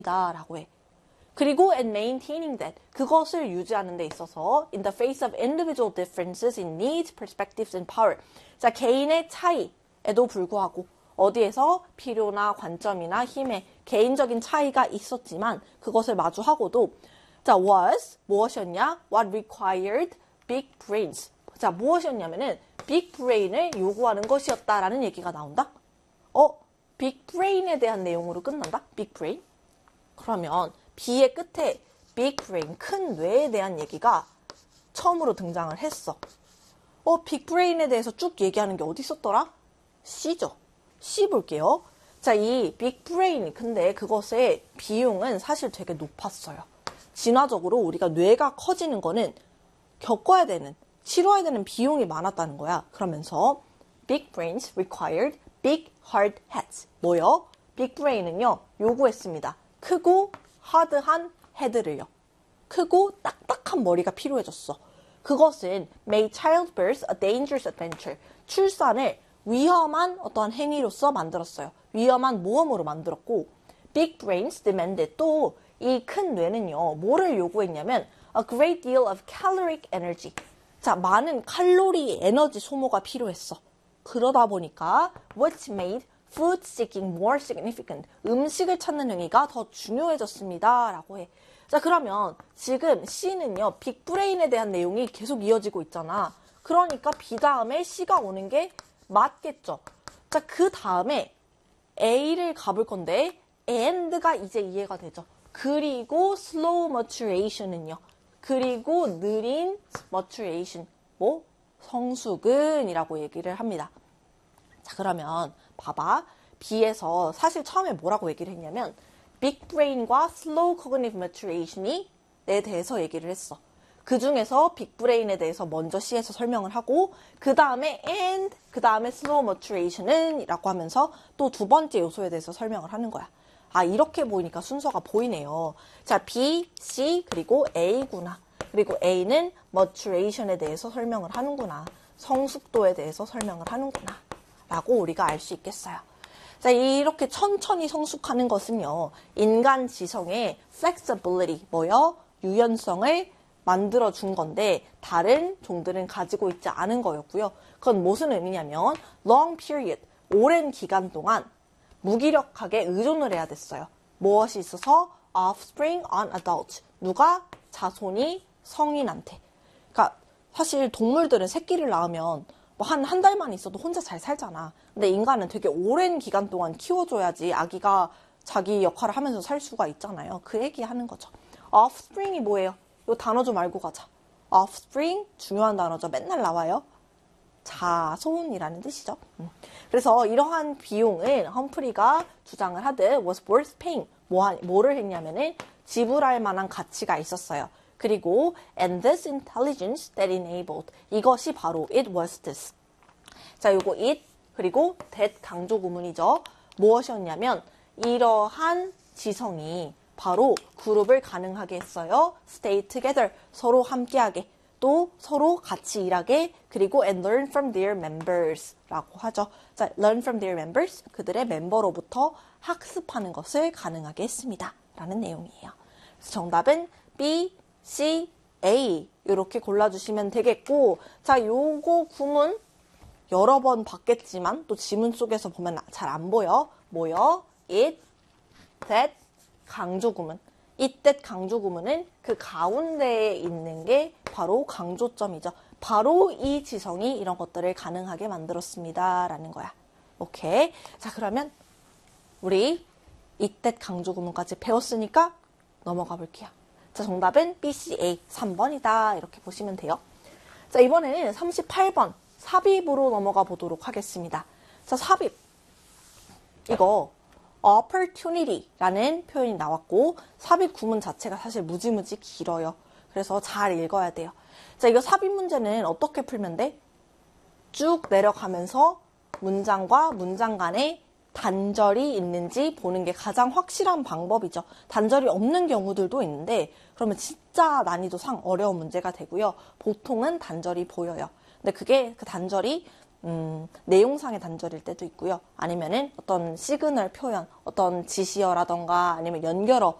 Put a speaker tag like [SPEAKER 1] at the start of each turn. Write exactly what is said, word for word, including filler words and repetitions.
[SPEAKER 1] 라고 해. 그리고 and maintaining that 그것을 유지하는 데 있어서 in the face of individual differences in needs, perspectives, and power. 자, 개인의 차이에도 불구하고 어디에서 필요나 관점이나 힘의 개인적인 차이가 있었지만 그것을 마주하고도 자, was 무엇이었냐? What required big brains. 자, 무엇이었냐면은 big brain을 요구하는 것이었다라는 얘기가 나온다. 어, big brain에 대한 내용으로 끝난다. big brain. 그러면 B의 끝에 big brain, 큰 뇌에 대한 얘기가 처음으로 등장을 했어. 어, big brain에 대해서 쭉 얘기하는 게 어디 있었더라? C죠. C 볼게요. 자, 이 big brain, 근데 그것의 비용은 사실 되게 높았어요. 진화적으로 우리가 뇌가 커지는 거는 겪어야 되는, 치러야 되는 비용이 많았다는 거야. 그러면서 big brains required big hard heads. 뭐요? big brain은요, 요구했습니다. 크고 하드한 헤드를요. 크고 딱딱한 머리가 필요해졌어. 그것은 made childbirth a dangerous adventure. 출산을 위험한 어떠한 행위로서 만들었어요. 위험한 모험으로 만들었고 big brains demanded 또 이 큰 뇌는요. 뭐를 요구했냐면 a great deal of caloric energy. 자, 많은 칼로리 에너지 소모가 필요했어. 그러다 보니까 which made food seeking more significant. 음식을 찾는 행위가 더 중요해졌습니다. 라고 해. 자, 그러면 지금 C는요. 빅브레인에 대한 내용이 계속 이어지고 있잖아. 그러니까 B 다음에 C가 오는 게 맞겠죠. 자, 그 다음에 A를 가볼 건데 and가 이제 이해가 되죠. 그리고 slow maturation은요. 그리고 느린 maturation. 뭐? 성숙은이라고 얘기를 합니다. 자, 그러면 봐봐. B에서 사실 처음에 뭐라고 얘기를 했냐면 big brain과 slow cognitive maturation이 에 대해서 얘기를 했어. 그 중에서 빅 브레인에 대해서 먼저 C에서 설명을 하고 그 다음에 and 그 다음에 slow maturation은 이라고 하면서 또 두 번째 요소에 대해서 설명을 하는 거야. 아, 이렇게 보이니까 순서가 보이네요. 자, B, C 그리고 A구나. 그리고 A는 maturation에 대해서 설명을 하는구나. 성숙도에 대해서 설명을 하는구나. 라고 우리가 알 수 있겠어요. 자, 이렇게 천천히 성숙하는 것은요. 인간 지성의 flexibility, 뭐요? 유연성을 만들어준 건데 다른 종들은 가지고 있지 않은 거였고요. 그건 무슨 의미냐면 long period, 오랜 기간 동안 무기력하게 의존을 해야 됐어요. 무엇이 있어서 offspring on adults, 누가? 자손이 성인한테. 그러니까 사실 동물들은 새끼를 낳으면 뭐 한 한 달만 있어도 혼자 잘 살잖아. 근데 인간은 되게 오랜 기간 동안 키워줘야지 아기가 자기 역할을 하면서 살 수가 있잖아요. 그 얘기하는 거죠. offspring이 뭐예요? 이 단어 좀 알고 가자. offspring, 중요한 단어죠. 맨날 나와요. 자손이라는 뜻이죠. 음. 그래서 이러한 비용은 험프리가 주장을 하듯 was worth paying. 뭐, 뭐를 했냐면은 지불할 만한 가치가 있었어요. 그리고 and this intelligence that enabled. 이것이 바로 it was this. 자, 요거 it 그리고 that 강조 구문이죠. 무엇이었냐면 이러한 지성이 바로 그룹을 가능하게 했어요. Stay together. 서로 함께하게. 또 서로 같이 일하게. 그리고 and learn from their members 라고 하죠. 자, learn from their members. 그들의 멤버로부터 학습하는 것을 가능하게 했습니다. 라는 내용이에요. 그래서 정답은 B, C, A 이렇게 골라주시면 되겠고 자, 요거 구문 여러 번 봤겠지만 또 지문 속에서 보면 잘 안 보여. 뭐요? it, that, 강조 구문. it, that 강조 구문은 그 가운데에 있는 게 바로 강조점이죠. 바로 이 지성이 이런 것들을 가능하게 만들었습니다. 라는 거야. 오케이. 자, 그러면 우리 it, that 강조 구문까지 배웠으니까 넘어가 볼게요. 자, 정답은 B, C, A 삼 번이다. 이렇게 보시면 돼요. 자, 이번에는 삼십팔 번 삽입으로 넘어가 보도록 하겠습니다. 자, 삽입. 이거 opportunity라는 표현이 나왔고 삽입 구문 자체가 사실 무지무지 길어요. 그래서 잘 읽어야 돼요. 자, 이거 삽입 문제는 어떻게 풀면 돼? 쭉 내려가면서 문장과 문장 간에 단절이 있는지 보는 게 가장 확실한 방법이죠. 단절이 없는 경우들도 있는데 그러면 진짜 난이도상 어려운 문제가 되고요. 보통은 단절이 보여요. 근데 그게 그 단절이 음, 내용상의 단절일 때도 있고요. 아니면은 어떤 시그널 표현, 어떤 지시어라던가 아니면 연결어